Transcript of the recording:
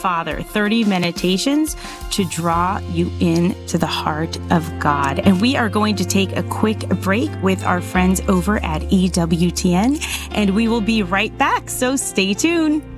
Father, 30 meditations to draw you into the heart of God. And we are going to take a quick break with our friends over at EWTN, and we will be right back. So stay tuned.